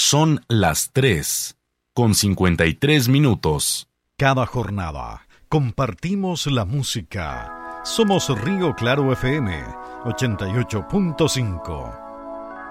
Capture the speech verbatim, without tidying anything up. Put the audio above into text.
Son las tres, con cincuenta y tres minutos. Cada jornada compartimos la música. Somos Río Claro F M ochenta y ocho punto cinco.